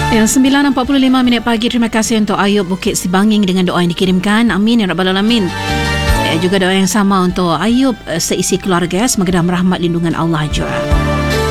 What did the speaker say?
Ya, 9.45 minit pagi. Terima kasih untuk Ayub Bukit Sibanging dengan doa yang dikirimkan. Amin ya Rabbal Alamin. Juga doa yang sama untuk Ayub seisi keluarga. Semoga dalam rahmat lindungan Allah jua.